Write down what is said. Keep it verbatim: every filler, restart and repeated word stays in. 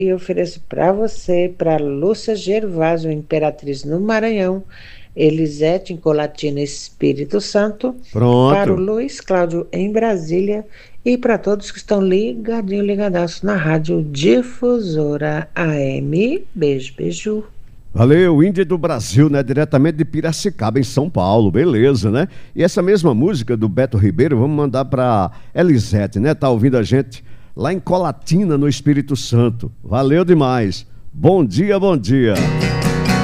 E ofereço para você, para Lúcia Gervásio, Imperatriz no Maranhão, Elisete em Colatina, Espírito Santo, para o Pronto. Luiz Cláudio em Brasília e para todos que estão ligadinho, ligadaço na Rádio Difusora A M. Beijo, beijo. Valeu, Índia do Brasil, né? Diretamente de Piracicaba, em São Paulo, beleza, né? E essa mesma música do Beto Ribeiro, vamos mandar para Elisete, né? Tá ouvindo a gente lá em Colatina, no Espírito Santo. Valeu demais. Bom dia, bom dia.